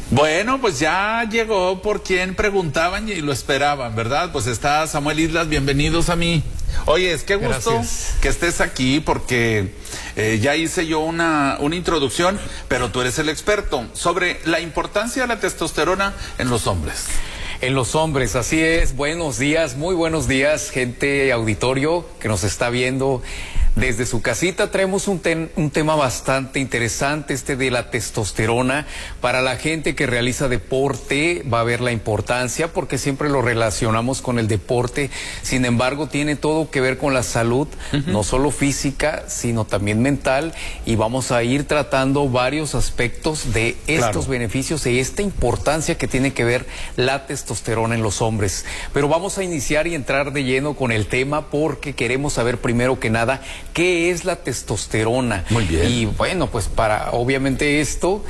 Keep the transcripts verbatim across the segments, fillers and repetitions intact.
Bueno, pues ya llegó por quien preguntaban y lo esperaban, ¿verdad? Pues está Samuel Islas, bienvenidos a mí. Oye, es que gusto Gracias. que estés aquí porque eh, ya hice yo una, una introducción, pero tú eres el experto sobre la importancia de la testosterona en los hombres. En los hombres, así es. Buenos días, muy buenos días, gente, auditorio que nos está viendo desde su casita. Traemos un, ten, un tema bastante interesante, este de la testosterona. Para la gente que realiza deporte va a ver la importancia porque siempre lo relacionamos con el deporte. Sin embargo, tiene todo que ver con la salud, uh-huh. no solo física, sino también mental. Y vamos a ir tratando varios aspectos de estos claro. beneficios y esta importancia que tiene que ver la testosterona en los hombres. Pero vamos a iniciar y entrar de lleno con el tema porque queremos saber primero que nada ¿qué es la testosterona? Muy bien. Y bueno, pues para obviamente esto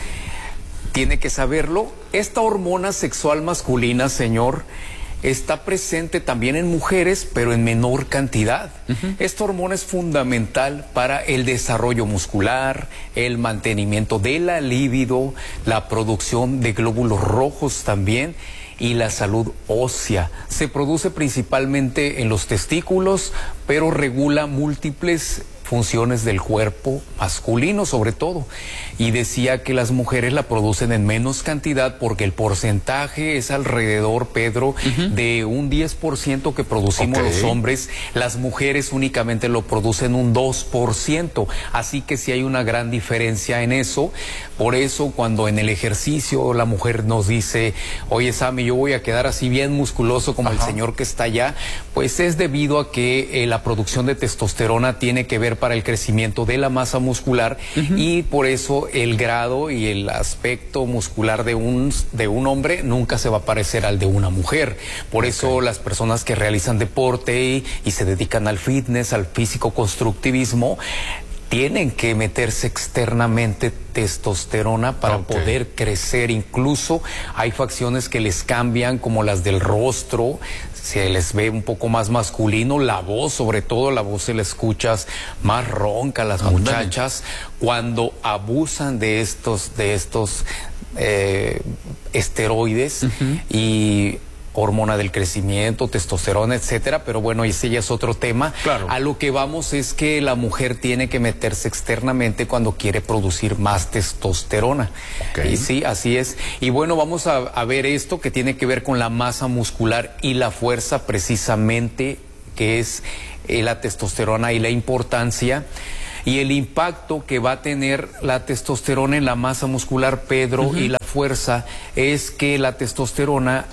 tiene que saberlo. Esta hormona sexual masculina, señor, está presente también en mujeres, pero en menor cantidad. Uh-huh. Esta hormona es fundamental para el desarrollo muscular, el mantenimiento de la libido, la producción de glóbulos rojos también, y la salud ósea. Se produce principalmente en los testículos, pero regula múltiples funciones del cuerpo masculino sobre todo, y decía que las mujeres la producen en menos cantidad porque el porcentaje es alrededor, Pedro, uh-huh. de un diez por ciento que producimos okay. los hombres. Las mujeres únicamente lo producen un dos por ciento, así que sí hay una gran diferencia en eso. Por eso cuando en el ejercicio la mujer nos dice, oye Sammy, yo voy a quedar así bien musculoso como Ajá. el señor que está allá, pues es debido a que eh, la producción de testosterona tiene que ver para el crecimiento de la masa muscular uh-huh. y por eso el grado y el aspecto muscular de un, de un hombre nunca se va a parecer al de una mujer. Por okay. eso las personas que realizan deporte y, y se dedican al fitness, al físico-constructivismo, tienen que meterse externamente testosterona para okay. poder crecer. Incluso hay facciones que les cambian, como las del rostro, se les ve un poco más masculino, la voz, sobre todo la voz se la escuchas más ronca a las Andale. muchachas cuando abusan de estos, de estos eh, esteroides uh-huh. y hormona del crecimiento, testosterona, etcétera, pero bueno, ese ya es otro tema. Claro. A lo que vamos es que la mujer tiene que meterse externamente cuando quiere producir más testosterona. Okay. Y sí, así es. Y bueno, vamos a, a ver esto que tiene que ver con la masa muscular y la fuerza precisamente, que es eh, la testosterona y la importancia y el impacto que va a tener la testosterona en la masa muscular, Pedro, uh-huh. y la fuerza, es que la testosterona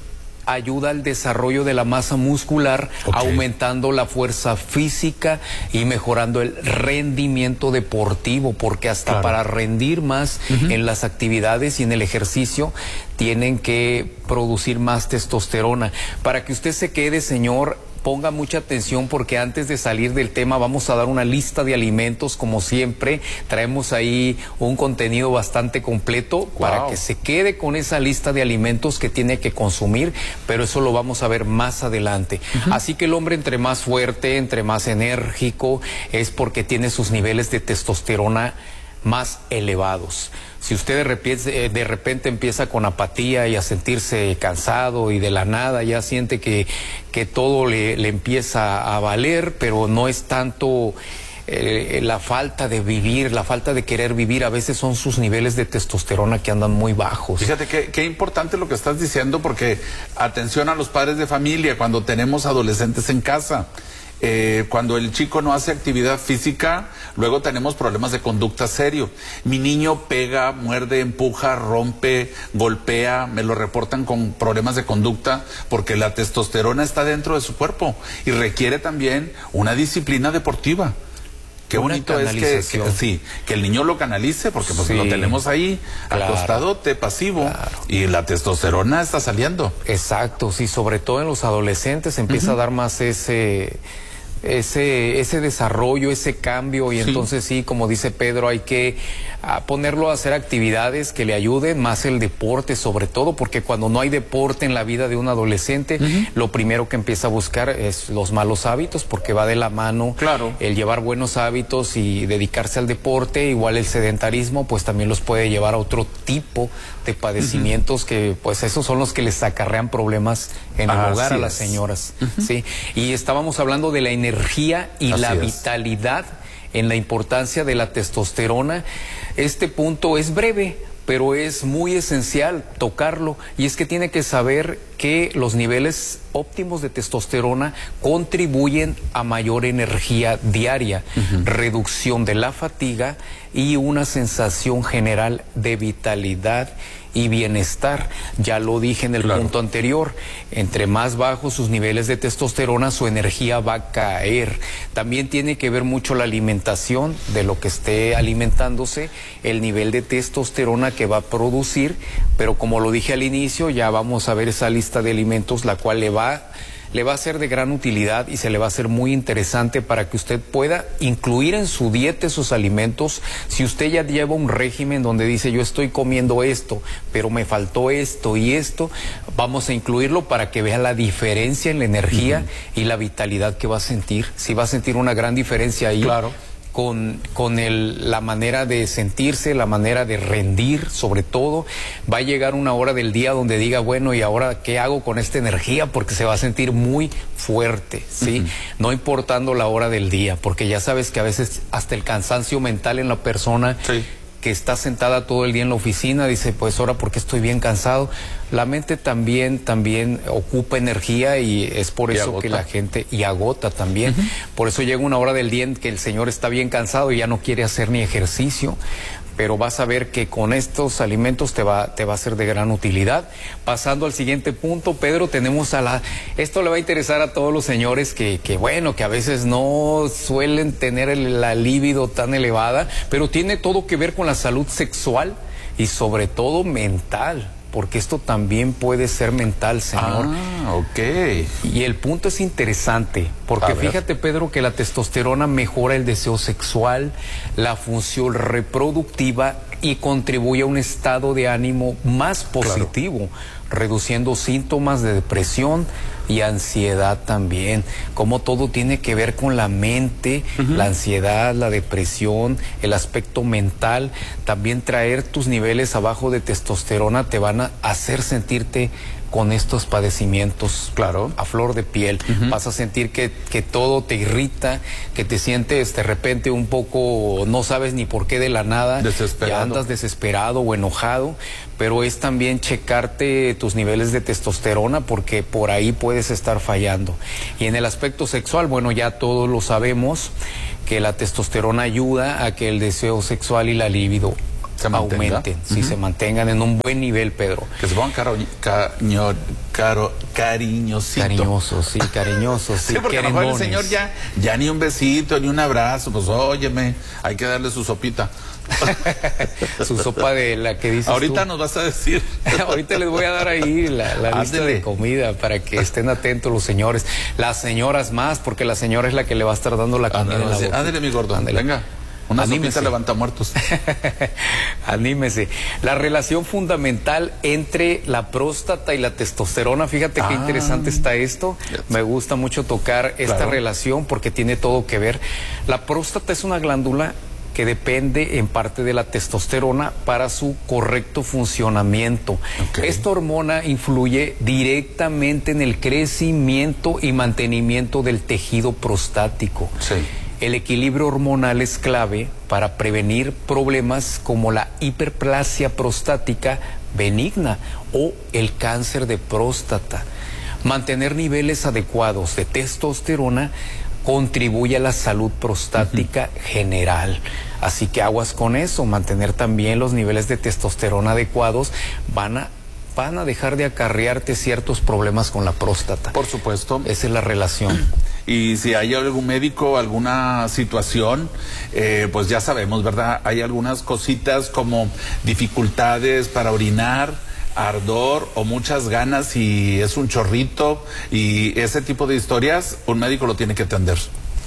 ayuda al desarrollo de la masa muscular, okay. aumentando la fuerza física y mejorando el rendimiento deportivo, porque hasta claro. para rendir más uh-huh. en las actividades y en el ejercicio tienen que producir más testosterona. Para que usted se quede, señor, ponga mucha atención porque antes de salir del tema vamos a dar una lista de alimentos, como siempre. Traemos ahí un contenido bastante completo wow. para que se quede con esa lista de alimentos que tiene que consumir, pero eso lo vamos a ver más adelante. Uh-huh. Así que el hombre entre más fuerte, entre más enérgico, es porque tiene sus niveles de testosterona más elevados. Si usted de repente, de repente empieza con apatía y a sentirse cansado y de la nada ya siente que, que todo le, le empieza a valer, pero no es tanto eh, la falta de vivir, la falta de querer vivir, a veces son sus niveles de testosterona que andan muy bajos. Fíjate qué, qué importante lo que estás diciendo, porque atención a los padres de familia cuando tenemos adolescentes en casa. Eh, cuando el chico no hace actividad física, luego tenemos problemas de conducta serio. Mi niño pega, muerde, empuja, rompe, golpea, me lo reportan con problemas de conducta porque la testosterona está dentro de su cuerpo y requiere también una disciplina deportiva. Qué una bonito es que, que, sí, que el niño lo canalice, porque pues sí, lo tenemos ahí claro, acostadote, pasivo, claro. y la testosterona está saliendo. Exacto, sí, sobre todo en los adolescentes empieza uh-huh. a dar más ese... ese, ese desarrollo, ese cambio, y sí. Entonces sí, como dice Pedro, hay que a ponerlo a hacer actividades que le ayuden, más el deporte sobre todo, porque cuando no hay deporte en la vida de un adolescente, uh-huh. Lo primero que empieza a buscar es los malos hábitos, porque va de la mano claro. El llevar buenos hábitos y dedicarse al deporte. Igual el sedentarismo pues también los puede llevar a otro tipo de padecimientos, uh-huh. Que pues esos son los que les acarrean problemas en el Así hogar a las es. señoras, uh-huh. Sí, y estábamos hablando de la energía y Así la es. vitalidad, en la importancia de la testosterona. Este punto es breve, pero es muy esencial tocarlo, y es que tiene que saber que los niveles óptimos de testosterona contribuyen a mayor energía diaria, uh-huh. Reducción de la fatiga y una sensación general de vitalidad y bienestar. Ya lo dije en el claro. punto anterior, entre más bajos sus niveles de testosterona, su energía va a caer. También tiene que ver mucho la alimentación, de lo que esté alimentándose, el nivel de testosterona que va a producir, pero como lo dije al inicio, ya vamos a ver esa lista de alimentos, la cual le va le va a ser de gran utilidad y se le va a hacer muy interesante para que usted pueda incluir en su dieta esos alimentos. Si usted ya lleva un régimen donde dice yo estoy comiendo esto, pero me faltó esto y esto, vamos a incluirlo para que vea la diferencia en la energía uh-huh. y la vitalidad que va a sentir. Si va a sentir una gran diferencia ahí. Claro. con, con el, la manera de sentirse, la manera de rendir, sobre todo. Va a llegar una hora del día donde diga, bueno, ¿y ahora qué hago con esta energía? Porque se va a sentir muy fuerte, ¿sí? Uh-huh. No importando la hora del día, porque ya sabes que a veces hasta el cansancio mental en la persona... Sí. Que está sentada todo el día en la oficina, dice, pues ahora porque estoy bien cansado. La mente también, también ocupa energía y es por eso agota. Que la gente, y agota también. Uh-huh. Por eso llega una hora del día en que el señor está bien cansado y ya no quiere hacer ni ejercicio. Pero vas a ver que con estos alimentos te va, te va a ser de gran utilidad. Pasando al siguiente punto, Pedro, tenemos a la... Esto le va a interesar a todos los señores que, que bueno, que a veces no suelen tener el, la libido tan elevada, pero tiene todo que ver con la salud sexual y sobre todo mental. Porque esto también puede ser mental, señor. Ah, ok. Y el punto es interesante, porque fíjate, Pedro, que la testosterona mejora el deseo sexual, la función reproductiva y contribuye a un estado de ánimo más positivo, claro. Reduciendo síntomas de depresión y ansiedad también. Como todo tiene que ver con la mente, uh-huh. La ansiedad, la depresión, el aspecto mental. También traer tus niveles abajo de testosterona te van a hacer sentirte con estos padecimientos, claro, a flor de piel. Uh-huh. Vas a sentir que, que todo te irrita, que te sientes de repente un poco, no sabes ni por qué de la nada, desesperado. Ya andas desesperado o enojado, pero es también checarte tus niveles de testosterona, porque por ahí puedes estar fallando. Y en el aspecto sexual, bueno, ya todos lo sabemos, que la testosterona ayuda a que el deseo sexual y la libido se aumenten, uh-huh. Sí, se mantengan en un buen nivel, Pedro. Que se pongan caro, caño, caro, cariñosito. Cariñosos, sí, cariñosos, sí. Sí, porque a lo mejor el señor ya, ya ni un besito, ni un abrazo, pues óyeme, hay que darle su sopita. Su sopa de la que dices ahorita tú. Nos vas a decir. Ahorita les voy a dar ahí la, la lista de comida para que estén atentos los señores. Las señoras más, porque la señora es la que le va a estar dando la comida. Ándale, en la ándale mi gordo, ándale. Venga. Una sopita levanta muertos. Anímese. La relación fundamental entre la próstata y la testosterona, fíjate ah, qué interesante está esto. Me gusta mucho tocar esta claro. relación porque tiene todo que ver. La próstata es una glándula que depende en parte de la testosterona para su correcto funcionamiento. Okay. Esta hormona influye directamente en el crecimiento y mantenimiento del tejido prostático. Sí. El equilibrio hormonal es clave para prevenir problemas como la hiperplasia prostática benigna o el cáncer de próstata. Mantener niveles adecuados de testosterona contribuye a la salud prostática uh-huh. general. Así que aguas con eso, mantener también los niveles de testosterona adecuados van a van a dejar de acarrearte ciertos problemas con la próstata. Por supuesto. Esa es la relación. Y si hay algún médico, alguna situación, eh, pues ya sabemos, ¿verdad? Hay algunas cositas como dificultades para orinar, ardor o muchas ganas y es un chorrito y ese tipo de historias, un médico lo tiene que atender.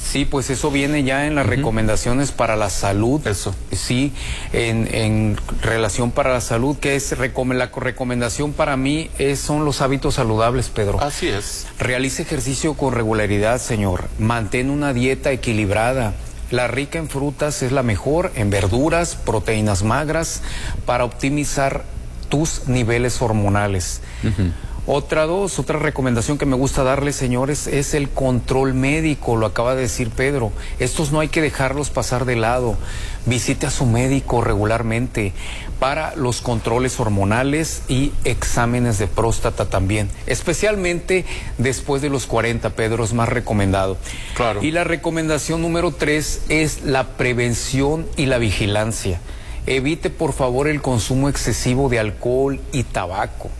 Sí, pues eso viene ya en las uh-huh. recomendaciones para la salud. Eso. Sí, en, en relación para la salud, que es recom la recomendación para mí es, son los hábitos saludables, Pedro. Así es. Realice ejercicio con regularidad, señor. Mantén una dieta equilibrada. La rica en frutas es la mejor, en verduras, proteínas magras, para optimizar tus niveles hormonales. Uh-huh. Otra dos, otra recomendación que me gusta darles, señores, es el control médico, lo acaba de decir Pedro. Estos no hay que dejarlos pasar de lado. Visite a su médico regularmente para los controles hormonales y exámenes de próstata también. Especialmente después de los cuarenta, Pedro, es más recomendado. Claro. Y la recomendación número tres es la prevención y la vigilancia. Evite, por favor, el consumo excesivo de alcohol y tabaco.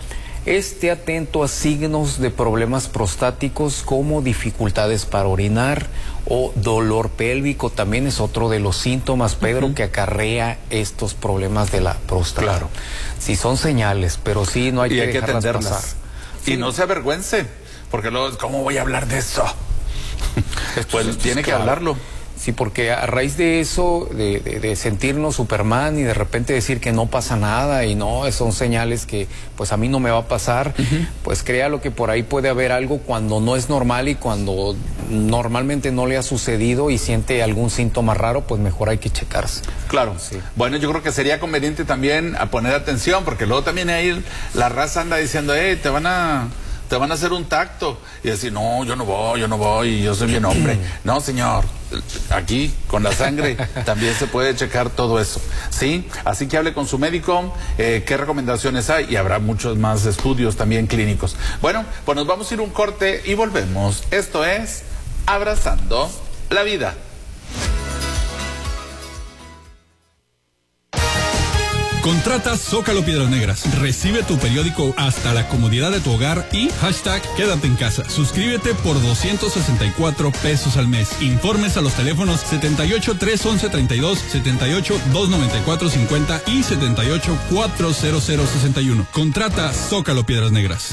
Esté atento a signos de problemas prostáticos como dificultades para orinar o dolor pélvico. También es otro de los síntomas, Pedro, uh-huh. que acarrea estos problemas de la próstata. Claro. Sí, son señales, pero sí no hay y que hay dejarlas que atenderlas. pasar. Y sí. no se avergüence, porque luego, ¿cómo voy a hablar de eso? Pues esto tiene es que claro. hablarlo. Sí, porque a raíz de eso, de, de, de sentirnos Superman y de repente decir que no pasa nada y no, son señales que pues a mí no me va a pasar, uh-huh. pues créalo que por ahí puede haber algo cuando no es normal y cuando normalmente no le ha sucedido y siente algún síntoma raro, pues mejor hay que checarse. Claro. Sí. Bueno, yo creo que sería conveniente también a poner atención, porque luego también ahí la raza anda diciendo, hey, te van a... te van a hacer un tacto y decir, no, yo no voy, yo no voy, yo soy bien hombre. No, señor, aquí con la sangre también se puede checar todo eso, ¿sí? Así que hable con su médico, eh, qué recomendaciones hay, y habrá muchos más estudios también clínicos. Bueno, pues nos vamos a ir un corte y volvemos. Esto es Abrazando la Vida. Contrata Zócalo Piedras Negras. Recibe tu periódico hasta la comodidad de tu hogar y hashtag quédate en casa. Suscríbete por doscientos sesenta y cuatro pesos al mes. Informes a los teléfonos setenta y ocho, tres once, treinta y dos, setenta y ocho, dos noventa y cuatro, cincuenta y setenta y ocho, cuatrocientos sesenta y uno. Contrata Zócalo Piedras Negras.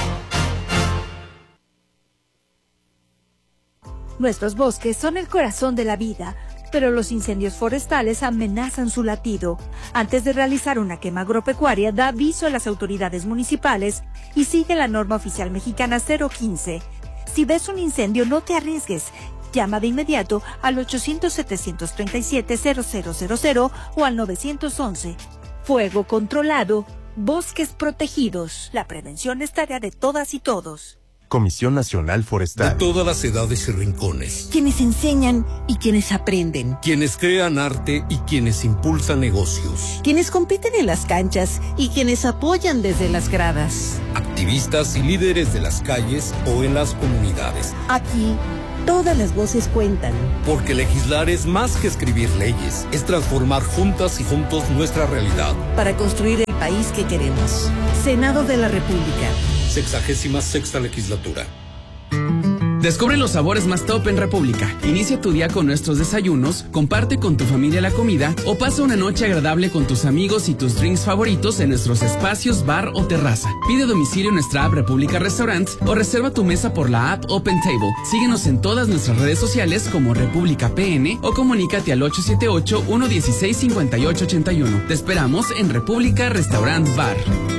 Nuestros bosques son el corazón de la vida, pero los incendios forestales amenazan su latido. Antes de realizar una quema agropecuaria, da aviso a las autoridades municipales y sigue la norma oficial mexicana cero quince. Si ves un incendio, no te arriesgues. Llama de inmediato al ochocientos, setecientos treinta y siete, cero cero cero cero o al novecientos once. Fuego controlado, bosques protegidos. La prevención es tarea de todas y todos. Comisión Nacional Forestal. De todas las edades y rincones. Quienes enseñan y quienes aprenden. Quienes crean arte y quienes impulsan negocios. Quienes compiten en las canchas y quienes apoyan desde las gradas. Activistas y líderes de las calles o en las comunidades. Aquí, todas las voces cuentan. Porque legislar es más que escribir leyes. Es transformar juntas y juntos nuestra realidad. Para construir el país que queremos. Senado de la República. Sexagésima sexta legislatura. Descubre los sabores más top en República. Inicia tu día con nuestros desayunos, comparte con tu familia la comida o pasa una noche agradable con tus amigos y tus drinks favoritos en nuestros espacios bar o terraza. Pide domicilio en nuestra app República Restaurants o reserva tu mesa por la app Open Table. Síguenos en todas nuestras redes sociales como República P N o comunícate al ocho siete ocho, uno uno seis, cinco ocho ocho uno. Te esperamos en República Restaurant Bar.